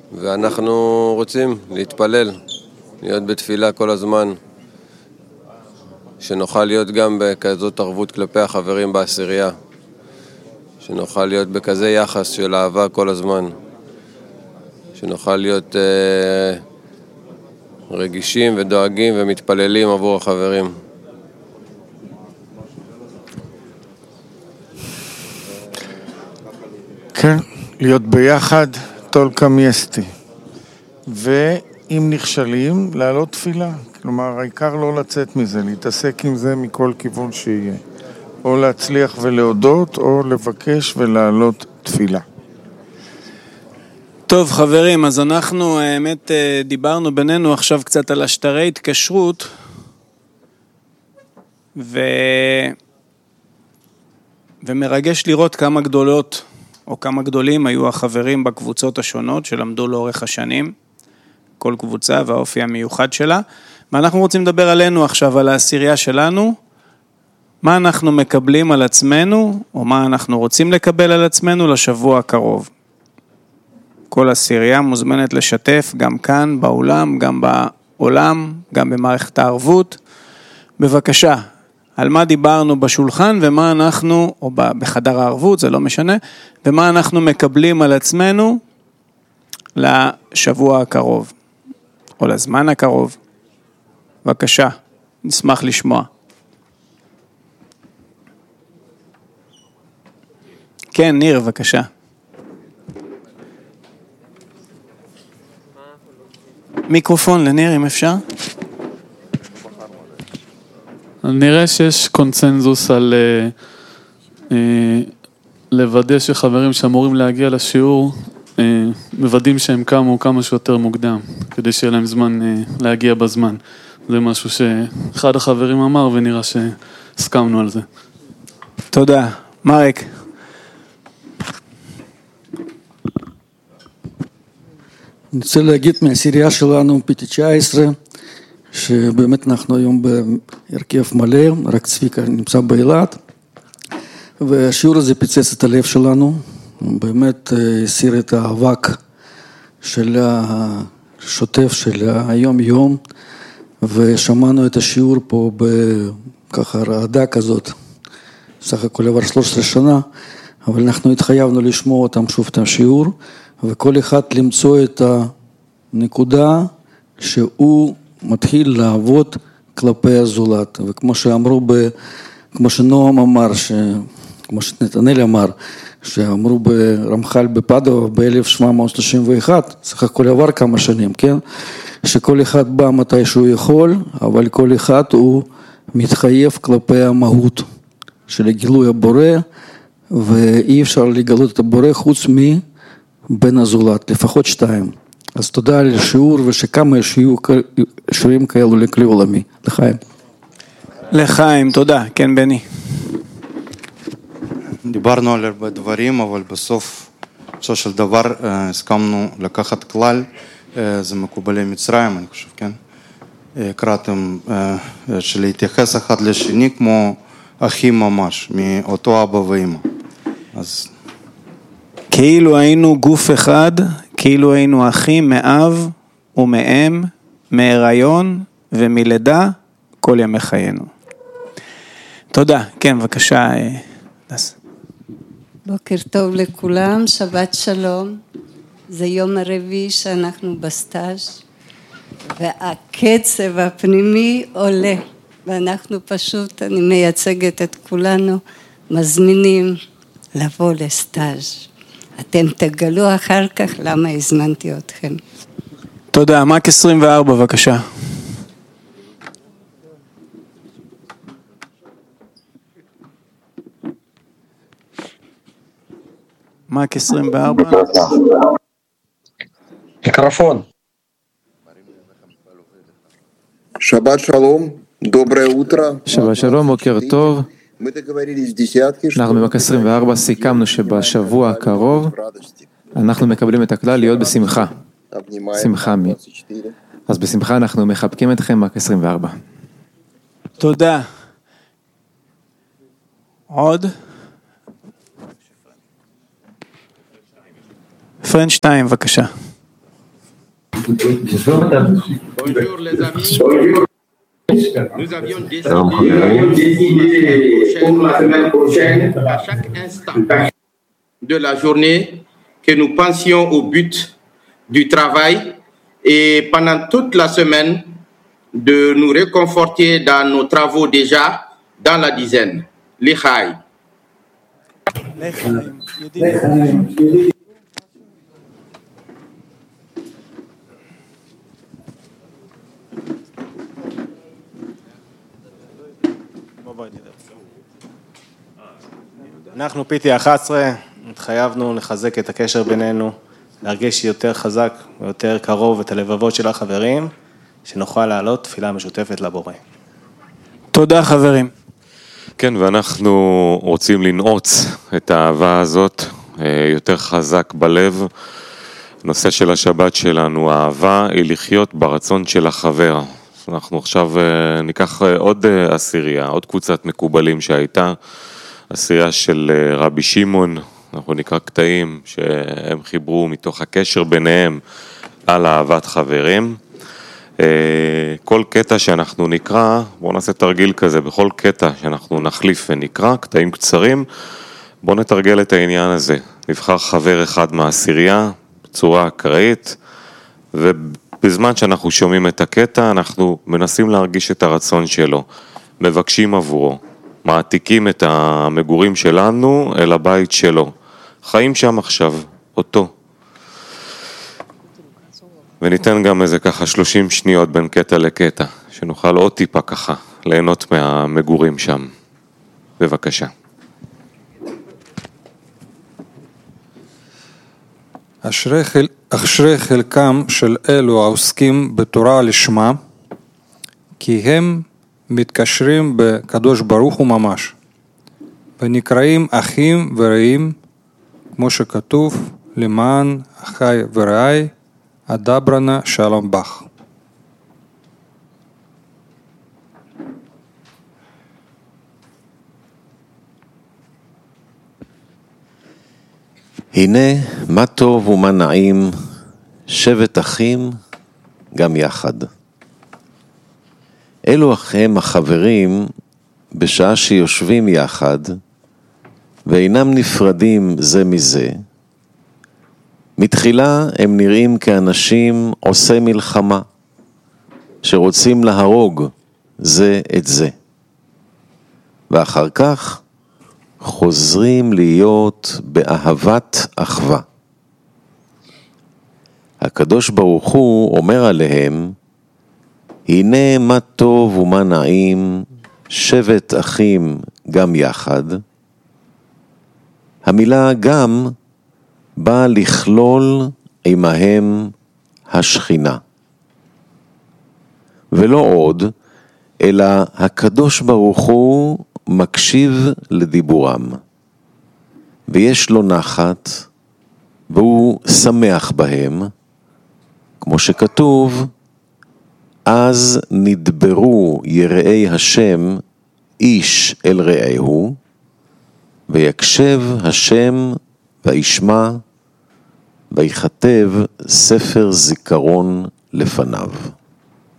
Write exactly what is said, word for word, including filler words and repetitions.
ואנחנו רוצים להתפלל, להיות בתפילה כל הזמן, שנוכל להיות גם בכזאת ערבות כלפי החברים בעשירייה, שנוכל להיות בכזה יחס של אהבה כל הזמן, שנוכל להיות אה, רגישים ודואגים ומתפללים עבור החברים. כן, להיות ביחד, תולקה מיסטי. ואם נכשלים, לעלות תפילה. כלומר, העיקר לא לצאת מזה, להתעסק עם זה מכל כיוון שיהיה. או להצליח ולהודות, או לבקש ולעלות תפילה. טוב חברים, אז אנחנו האמת דיברנו בינינו עכשיו קצת על השטרי התקשרות, ו... ומרגש לראות כמה גדולות או כמה גדולים היו החברים בקבוצות השונות שלמדו לאורך השנים, כל קבוצה והאופי המיוחד שלה, ואנחנו רוצים לדבר עלינו עכשיו, על העשירייה שלנו, מה אנחנו מקבלים על עצמנו, או מה אנחנו רוצים לקבל על עצמנו לשבוע הקרוב. כל עשירייה מוזמנת לשתף, גם כאן באולם, גם בעולם, גם במערכת הערבות. בבקשה, על מה דיברנו בשולחן ומה אנחנו, או בחדר הערבות, זה לא משנה, ומה אנחנו מקבלים על עצמנו לשבוע הקרוב, או לזמן הקרוב. בבקשה, נשמח לשמוע. כן, ניר, בבקשה. מיקרופון לניר, אם אפשר. נראה שיש קונצנזוס על אה, אה, לוודא שחברים שאמורים להגיע לשיעור, אה, מוודאים שהם קמו כמה שיותר מוקדם, כדי שיהיה להם זמן אה, להגיע בזמן. זה משהו שאחד החברים אמר ונראה שהסכמנו על זה. תודה. מרק. אני רוצה להגיד מהעשירייה שלנו, פי תשע עשרה, שבאמת אנחנו היום בהרכב מלא, רק צביקה נמצא באילת, והשיעור הזה פיצץ את הלב שלנו, באמת הסיר את האבק של השוטף של היום יום, ושמענו את השיעור פה בככה רעדה כזאת, סך הכל עבר שלוש עשרה שנה, אבל אנחנו התחייבנו לשמוע אותם שוב את השיעור, וכל אחד למצוא את הנקודה שהוא מתחיל לעבוד כלפי הזולת. וכמו שאמרו, ב, כמו שנועם אמר, ש, כמו שנתנאל אמר, שאמרו ברמח"ל בפדובה ב-אלף שבע מאות שלושים ואחת, סך הכל עבר כמה שנים, כן? שכל אחד בא מתי שהוא יכול, אבל כל אחד הוא מתחייב כלפי המהות של הגילוי הבורא, ואי אפשר לגלות את הבורא חוץ מבן הזולת, לפחות שתיים. אז תודה על השיעור, ושכמה שיהיו שיעורים כאלו לכלי עולמי. לחיים. לחיים, תודה. כן, בני. דיברנו על הרבה דברים, אבל בסוף, בסופו של דבר, הסכמנו לקחת כלל, זה מקובלי מצרים, אני חושב, כן? קראתם שלהתייחס אחד לשני כמו אחים ממש, מאותו אבא ואמא. אז... כאילו היינו גוף אחד, כאילו היינו אחים מאב ומאם, מהיריון ומלידה, כל ימי חיינו. תודה. כן, בבקשה. בוקר טוב לכולם, שבת שלום. זה יום הרביעי שאנחנו בסטאז' והקצב הפנימי עולה, ואנחנו פשוט, אני מייצגת את כולנו, מזמינים לבוא לסטאז'. אתם תגלו אחר כך למה הזמנתי אתכם. תודה. מק עשרים וארבע, בבקשה. מק עשרים וארבע. מיקרופון. שבת שלום, доброе утро. שבת שלום, בוקר טוב. אנחנו במק עשרים וארבע סיכמנו שבשבוע הקרוב אנחנו מקבלים את הכלל להיות בשמחה. שמחה מי. אז בשמחה אנחנו מחבקים אתכם מק עשרים וארבע. תודה. עוד? פרנד שתיים, בבקשה. Bonjour les amis. Nous avions décidé pour la semaine prochaine, à chaque instant de la journée, que nous pensions au but du travail et pendant toute la semaine de nous réconforter dans nos travaux déjà dans la dizaine. L'Ichaï. אנחנו פיטי אחת עשרה, התחייבנו לחזק את הקשר בינינו, להרגיש יותר חזק ויותר קרוב את הלבבות של החברים, שנוכל לעלות תפילה משותפת לבורא. תודה חברים. כן, ואנחנו רוצים לנעוץ את האהבה הזאת יותר חזק בלב. הנושא של השבת שלנו, האהבה היא לחיות ברצון של החבר. אנחנו עכשיו ניקח עוד עשירייה, עוד קבוצת מקובלים שהייתה, עשירייה של רבי שמעון, אנחנו נקרא קטעים שהם חיברו מתוך הקשר ביניהם על אהבת חברים. כל קטע שאנחנו נקרא, בואו נעשה תרגיל כזה, בכל קטע שאנחנו נחליף ונקרא, קטעים קצרים, בואו נתרגל את העניין הזה. נבחר חבר אחד מהעשירייה בצורה אקראית, ובזמן שאנחנו שומעים את הקטע, אנחנו מנסים להרגיש את הרצון שלו, מבקשים עבורו, מעתיקים את המגורים שלנו אל הבית שלו, חיים שם עכשיו, אותו. וניתן גם איזה ככה שלושים שניות בין קטע לקטע, שנוכל עוד טיפה ככה ליהנות מהמגורים שם. בבקשה. אשרי, חל... אשרי חלקם של אלו העוסקים בתורה לשמה, כי הם מתקשרים בקדוש ברוך הוא ממש, ונקראים אחים ורעים, כמו שכתוב, למען אחי ורעי, אדברנה שלום בך. הנה מה טוב ומה נעים, שבט אחים גם יחד. אלו הם החברים בשעה שיושבים יחד ואינם נפרדים זה מזה. מתחילה הם נראים כאנשים עושי מלחמה שרוצים להרוג זה את זה, ואחר כך חוזרים להיות באהבת אחווה. הקדוש ברוך הוא אומר עליהם, הנה מה טוב ומה נעים, שבט אחים גם יחד. המילה גם באה לכלול עמהם השכינה. ולא עוד, אלא הקדוש ברוך הוא מקשיב לדיבורם. ויש לו נחת, והוא שמח בהם, כמו שכתוב, אז נדברו יראי השם איש אל רעהו, ויקשב השם וישמע, ויכתב ספר זיכרון לפניו.